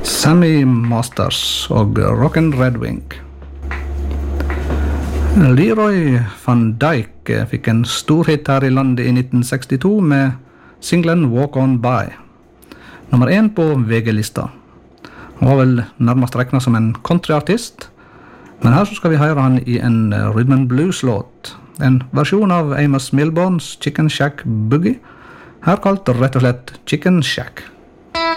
Sammy Masters og Rockin' Red Wing. Leroy Van Dyke fikk en stor hit her i landet i 1962 med singlen Walk On By. Nummer 1 på VG-lista. Han var vel nærmest regnet som en countryartist, men her så skal vi høre han i en rhythm and blues-låt. En versjon av Amos Milburns Chicken Shack Boogie, her kalt rett og slett Chicken Shack.